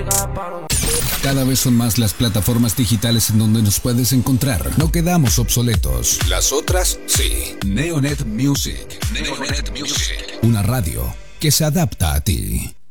Cada vez son más las plataformas digitales en donde nos puedes encontrar. No quedamos obsoletos. Las otras, sí. Neonet Music. Neonet Music. Una radio que se adapta a ti.